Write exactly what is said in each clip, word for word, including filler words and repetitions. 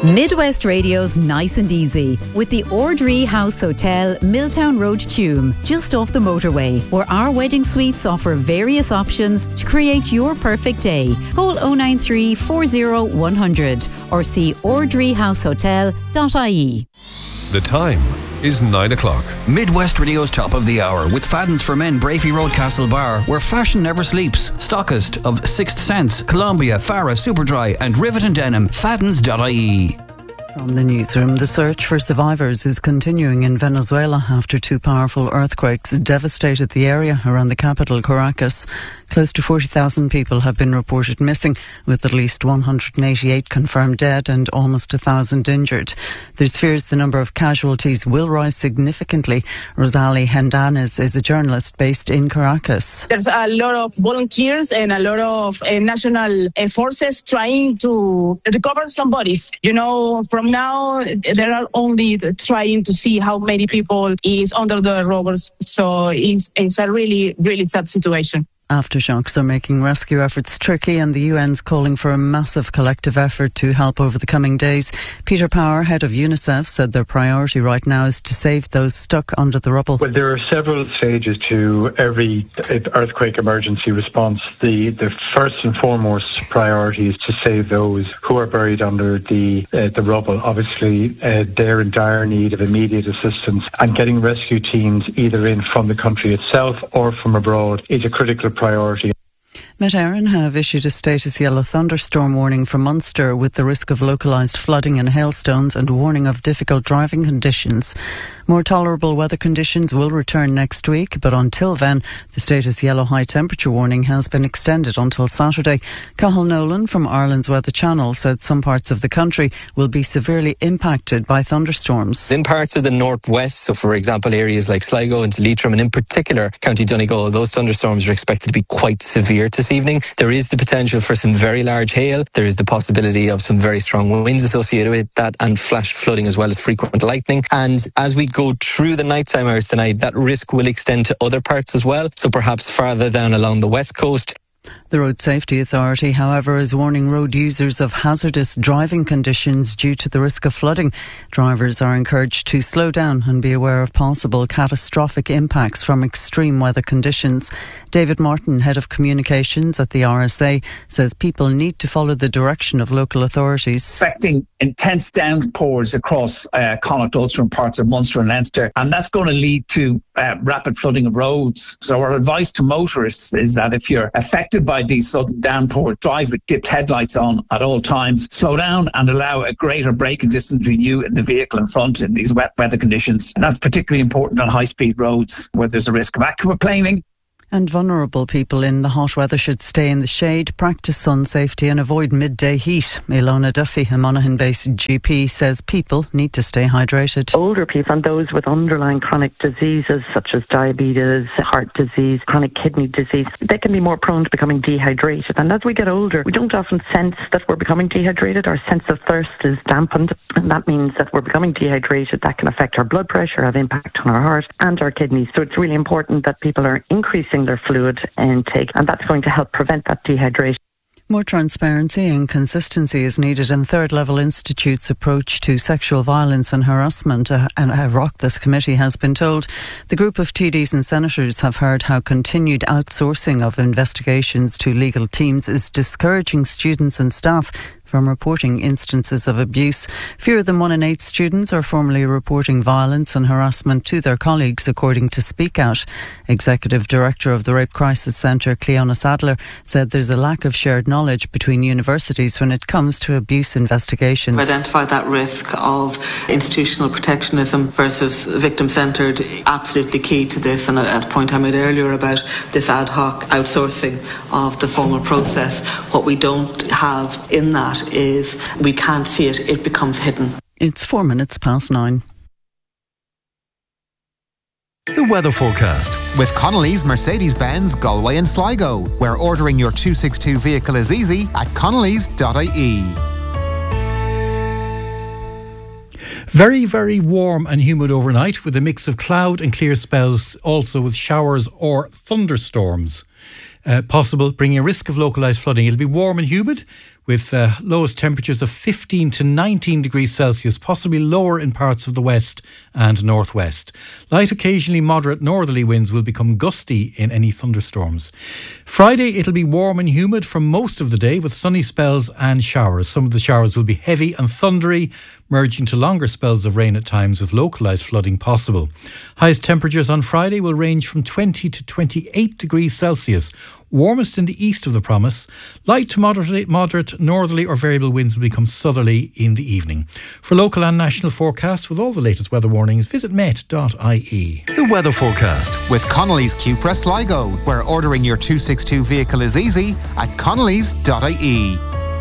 Midwest Radio's Nice and Easy with the Ordree House Hotel, Milltown Road, Tuam, just off the motorway, where our wedding suites offer various options to create your perfect day. Call oh nine three, four oh, one hundred or see ordree house hotel dot I E. The time is nine o'clock. Midwest Radio's Top of the Hour with Fadden's for Men, Brafey Road, Castlebar, where fashion never sleeps. Stockist of Sixth Sense, Columbia, Farah, Superdry and Rivet and Denim. Faddens dot I E. From the newsroom, the search for survivors is continuing in Venezuela after two powerful earthquakes devastated the area around the capital, Caracas. Close to forty thousand people have been reported missing, with at least one hundred eighty-eight confirmed dead and almost one thousand injured. There's fears the number of casualties will rise significantly. Rosali Hendanes is a journalist based in Caracas. There's a lot of volunteers and a lot of uh, national uh, forces trying to recover some bodies. You know, from now, there are only trying to see how many people is under the rubbles. So it's, it's a really, really sad situation. Aftershocks are making rescue efforts tricky, and the U N's calling for a massive collective effort to help over the coming days. Peter Power, head of UNICEF, said their priority right now is to save those stuck under the rubble. Well, there are several stages to every earthquake emergency response. The the first and foremost priority is to save those who are buried under the uh, the rubble. Obviously, uh, they're in dire need of immediate assistance, and getting rescue teams either in from the country itself or from abroad is a critical priority. priority. Met Éireann have issued a status yellow thunderstorm warning for Munster, with the risk of localised flooding and hailstones and warning of difficult driving conditions. More tolerable weather conditions will return next week, but until then, the status yellow high temperature warning has been extended until Saturday. Cathal Nolan from Ireland's Weather Channel said some parts of the country will be severely impacted by thunderstorms. In parts of the northwest, so for example areas like Sligo and Leitrim, and in particular County Donegal, those thunderstorms are expected to be quite severe this evening. There is the potential for some very large hail. There is the possibility of some very strong winds associated with that, and flash flooding as well as frequent lightning. And as we go through the nighttime hours tonight, that risk will extend to other parts as well, so perhaps farther down along the west coast. The Road Safety Authority, however, is warning road users of hazardous driving conditions due to the risk of flooding. Drivers are encouraged to slow down and be aware of possible catastrophic impacts from extreme weather conditions. David Martin, Head of Communications at the R S A, says people need to follow the direction of local authorities. Expecting intense downpours across uh, Connacht, Ulster and parts of Munster and Leinster, and that's going to lead to uh, rapid flooding of roads. So our advice to motorists is that if you're affected by these sudden downpours, drive with dipped headlights on at all times, slow down and allow a greater braking distance between you and the vehicle in front in these wet weather conditions. And that's particularly important on high-speed roads where there's a risk of aquaplaning. And vulnerable people in the hot weather should stay in the shade, practice sun safety and avoid midday heat. Ilona Duffy, a Monaghan-based G P, says people need to stay hydrated. Older people and those with underlying chronic diseases such as diabetes, heart disease, chronic kidney disease, they can be more prone to becoming dehydrated. And as we get older, we don't often sense that we're becoming dehydrated. Our sense of thirst is dampened, and that means that we're becoming dehydrated. That can affect our blood pressure, have impact on our heart and our kidneys. So it's really important that people are increasing their fluid intake, and that's going to help prevent that dehydration. More transparency and consistency is needed in Third Level Institute's approach to sexual violence and harassment. Uh, and a rock this committee has been told. The group of T Ds and senators have heard how continued outsourcing of investigations to legal teams is discouraging students and staff from reporting instances of abuse. Fewer than one in eight students are formally reporting violence and harassment to their colleagues, according to Speak Out. Executive Director of the Rape Crisis Centre, Cleona Sadler, said there's a lack of shared knowledge between universities when it comes to abuse investigations. Identify that risk of institutional protectionism versus victim-centred, absolutely key to this. And at a point I made earlier about this ad hoc outsourcing of the formal process, what we don't have in that is we can't see it, it becomes hidden. It's four minutes past nine. The weather forecast with Connolly's Mercedes-Benz Galway and Sligo, where ordering your two sixty-two vehicle is easy at connellys dot I E. Very, very warm and humid overnight, with a mix of cloud and clear spells, also with showers or thunderstorms. Uh, possible, bringing a risk of localised flooding. It'll be warm and humid with uh, lowest temperatures of fifteen to nineteen degrees Celsius, possibly lower in parts of the west and northwest. Light, occasionally moderate northerly winds will become gusty in any thunderstorms. Friday, it'll be warm and humid for most of the day with sunny spells and showers. Some of the showers will be heavy and thundery, merging to longer spells of rain at times with localised flooding possible. Highest temperatures on Friday will range from twenty to twenty-eight degrees Celsius, warmest in the east of the promise. Light to moderate, moderate northerly or variable winds will become southerly in the evening. For local and national forecasts with all the latest weather warnings, visit met dot I E. The weather forecast with Connolly's Cupra Sligo, where ordering your two sixty-two vehicle is easy at connellys dot I E.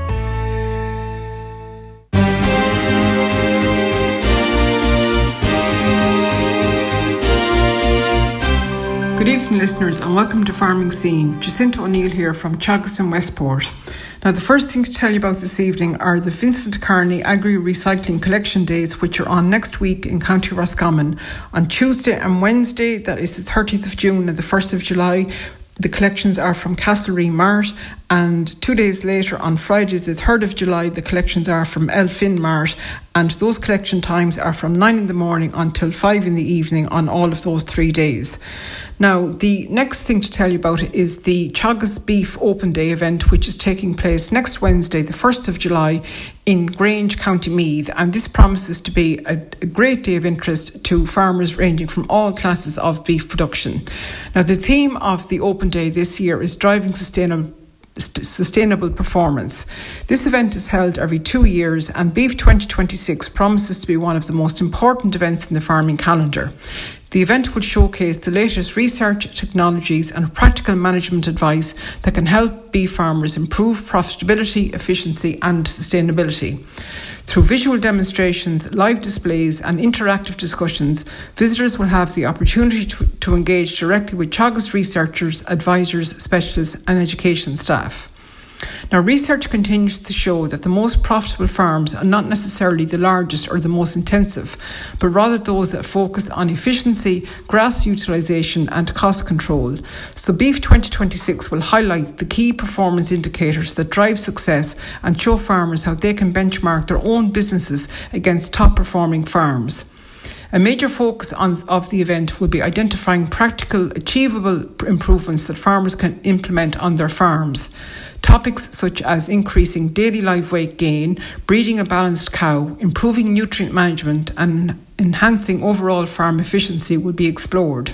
Good evening, listeners, and welcome to Farming Scene. Jacinta O'Neill here from Teagasc and Westport. Now, the first thing to tell you about this evening are the Vincent Kearney Agri Recycling Collection Days, which are on next week in County Roscommon. On Tuesday and Wednesday, that is the thirtieth of June and the first of July, the collections are from Castlereagh Mart, and two days later on Friday the third of July the collections are from Elphin Mart, and those collection times are from nine in the morning until five in the evening on all of those three days. Now, the next thing to tell you about is the Teagasc Beef Open Day event, which is taking place next Wednesday, the first of July, in Grange, County Meath, and this promises to be a, a great day of interest to farmers ranging from all classes of beef production. Now, the theme of the Open Day this year is driving sustainable sustainable performance. This event is held every two years, and Beef twenty twenty-six promises to be one of the most important events in the farming calendar. The event will showcase the latest research, technologies and practical management advice that can help beef farmers improve profitability, efficiency and sustainability. Through visual demonstrations, live displays and interactive discussions, visitors will have the opportunity to, to engage directly with Teagasc researchers, advisors, specialists and education staff. Now, research continues to show that the most profitable farms are not necessarily the largest or the most intensive, but rather those that focus on efficiency, grass utilisation and cost control. So Beef twenty twenty-six will highlight the key performance indicators that drive success and show farmers how they can benchmark their own businesses against top performing farms. A major focus on, of the event will be identifying practical, achievable improvements that farmers can implement on their farms. Topics such as increasing daily live weight gain, breeding a balanced cow, improving nutrient management and enhancing overall farm efficiency will be explored.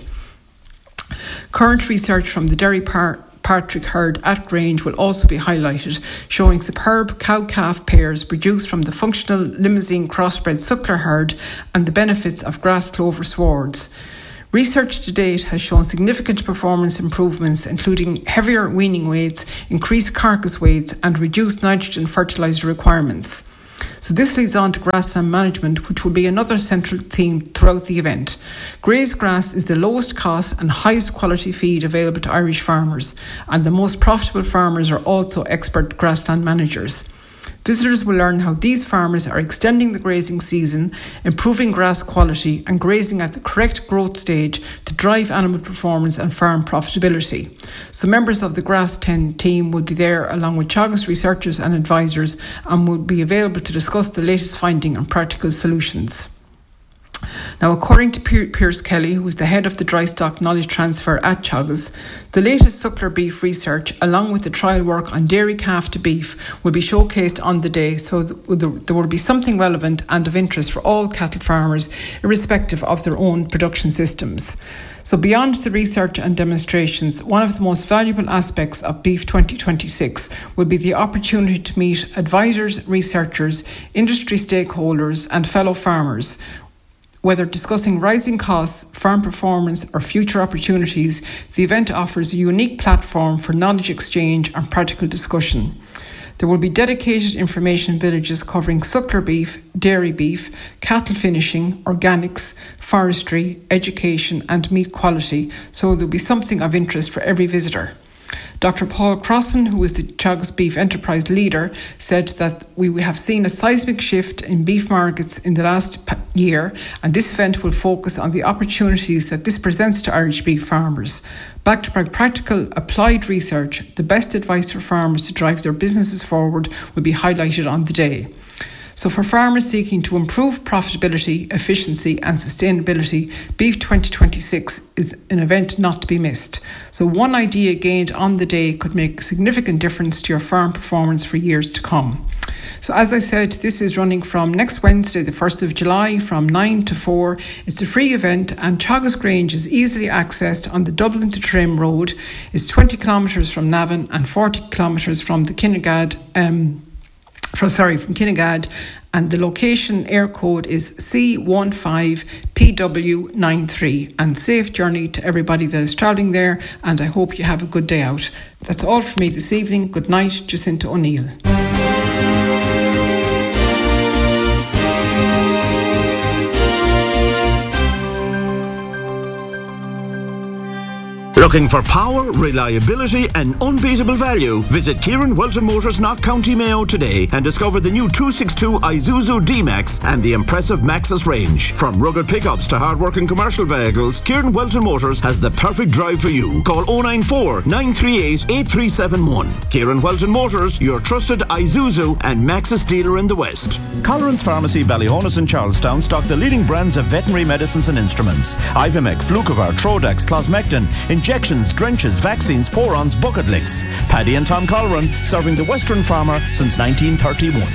Current research from the Dairy Park Patrick herd at Grange will also be highlighted, showing superb cow-calf pairs produced from the functional Limousin crossbred suckler herd and the benefits of grass clover swards. Research to date has shown significant performance improvements, including heavier weaning weights, increased carcass weights and reduced nitrogen fertiliser requirements. So this leads on to grassland management, which will be another central theme throughout the event. Grazed grass is the lowest cost and highest quality feed available to Irish farmers, and the most profitable farmers are also expert grassland managers. Visitors will learn how these farmers are extending the grazing season, improving grass quality and grazing at the correct growth stage to drive animal performance and farm profitability. So members of the Grass ten team will be there along with Teagasc researchers and advisors and will be available to discuss the latest finding and practical solutions. Now, according to Pierce Kelly, who is the head of the dry stock knowledge transfer at Teagasc, the latest suckler beef research, along with the trial work on dairy calf to beef, will be showcased on the day, so there will be something relevant and of interest for all cattle farmers, irrespective of their own production systems. So beyond the research and demonstrations, one of the most valuable aspects of Beef twenty twenty-six will be the opportunity to meet advisors, researchers, industry stakeholders and fellow farmers. Whether discussing rising costs, farm performance or future opportunities, the event offers a unique platform for knowledge exchange and practical discussion. There will be dedicated information villages covering suckler beef, dairy beef, cattle finishing, organics, forestry, education and meat quality, so there will be something of interest for every visitor. Doctor Paul Crossan, who is the Teagasc Beef Enterprise leader, said that we have seen a seismic shift in beef markets in the last year, and this event will focus on the opportunities that this presents to Irish beef farmers. Backed by practical, applied research, the best advice for farmers to drive their businesses forward will be highlighted on the day. So for farmers seeking to improve profitability, efficiency and sustainability, Beef twenty twenty-six is an event not to be missed. So one idea gained on the day could make a significant difference to your farm performance for years to come. So as I said, this is running from next Wednesday, the first of July, from nine to four. It's a free event, and Teagasc Grange is easily accessed on the Dublin to Trim road. It's twenty kilometres from Navan and forty kilometres from the Kinnegad um From, sorry, from Kinnegad, and the location air code is C one five P W nine three. And safe journey to everybody that is travelling there, and I hope you have a good day out. That's all from me this evening. Good night, Jacinta O'Neill. Looking for power, reliability and unbeatable value? Visit Kieran Welton Motors, Knock County Mayo today and discover the new two sixty-two Isuzu D-Max and the impressive Maxus range. From rugged pickups to hard-working commercial vehicles, Kieran Welton Motors has the perfect drive for you. Call oh nine four, nine three eight, eight three seven one. Kieran Welton Motors, your trusted Isuzu and Maxus dealer in the West. Colleran's Pharmacy, Ballyhonus and Charlestown stock the leading brands of veterinary medicines and instruments. Ivimec, Flucovar, Trodax, Closmectin, injections, drenches, vaccines, porons, bucket licks. Paddy and Tom Colleran, serving the Western farmer since nineteen thirty-one.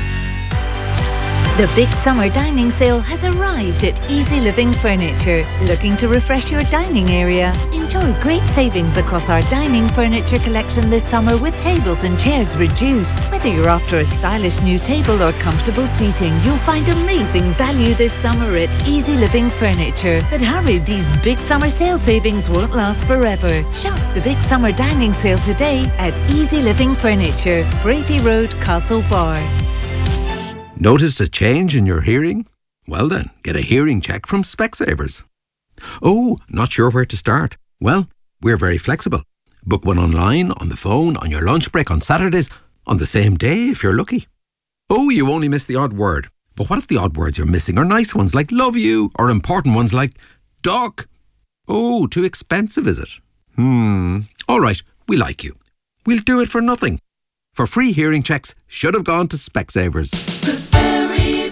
The big summer dining sale has arrived at Easy Living Furniture. Looking to refresh your dining area? Enjoy great savings across our dining furniture collection this summer with tables and chairs reduced. Whether you're after a stylish new table or comfortable seating, you'll find amazing value this summer at Easy Living Furniture. But hurry, these big summer sale savings won't last forever. Shop the big summer dining sale today at Easy Living Furniture, Brafey Road, Castlebar. Noticed a change in your hearing? Well then, get a hearing check from Specsavers. Oh, not sure where to start? Well, we're very flexible. Book one online, on the phone, on your lunch break, on Saturdays, on the same day if you're lucky. Oh, you only missed the odd word. But what if the odd words you're missing are nice ones like love you, or important ones like duck? Oh, too expensive, is it? Hmm, all right, we like you. We'll do it for nothing. For free hearing checks, should have gone to Specsavers. The very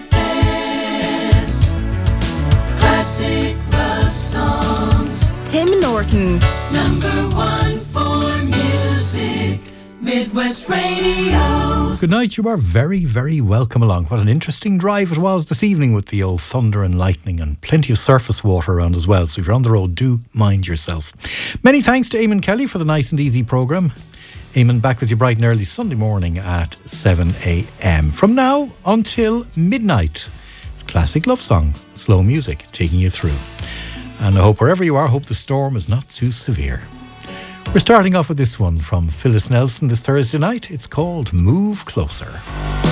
best classic love songs. Tim Norton. Number one for music, Midwest Radio. Good night, you are very, very welcome along. What an interesting drive it was this evening with the old thunder and lightning and plenty of surface water around as well. So if you're on the road, do mind yourself. Many thanks to Eamon Kelly for the nice and easy programme. Eamon back with you bright and early Sunday morning at seven a.m. From now until midnight, it's classic love songs, slow music taking you through. And I hope wherever you are, I hope the storm is not too severe. We're starting off with this one from Phyllis Nelson this Thursday night. It's called Move Closer.